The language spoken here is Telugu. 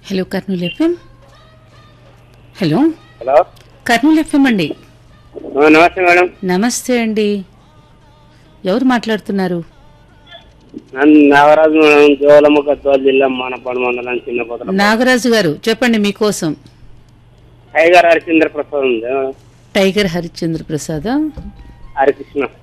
Hello Kurnool FM. Hello hello Kurnool FM అండి. నమస్తే మేడం. నమస్తే అండి. ఎవరు మాట్లాడుతున్నారు? నాగరాజు మేడం, జోలమ్మ గద్వాల జిల్లా మానపాడు మండలం చిన్నపోతల. నాగరాజు గారు చెప్పండి మీకోసం. టైగర్ హరిచంద్ర ప్రసాద్ ఉంది. టైగర్ హరిశ్చంద్ర ప్రసాద్. హరికృష్ణ.